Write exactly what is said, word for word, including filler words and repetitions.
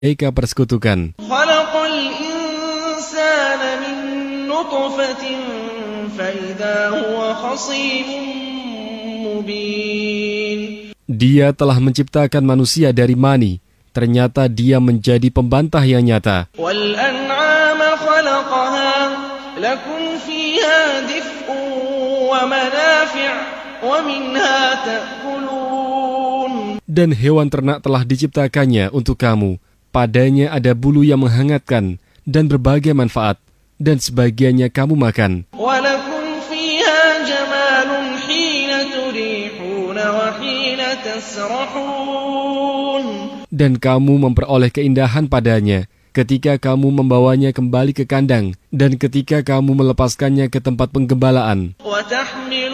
Eka persekutukan. Khalaqal insana min nutfatin fa idza huwa khasimun mubin. Dia telah menciptakan manusia dari mani, ternyata dia menjadi pembantah yang nyata. Wal an'ama khalaqaha lakum fiha dif'un wa manafi' wa minha ta'kulun. Dan hewan ternak telah diciptakannya untuk kamu. Padanya ada bulu yang menghangatkan dan berbagai manfaat, dan sebagiannya kamu makan. Walakum fiha jamalun hina turihuna wa hina tasrahun. Dan kamu memperoleh keindahan padanya ketika kamu membawanya kembali ke kandang dan ketika kamu melepaskannya ke tempat penggembalaan.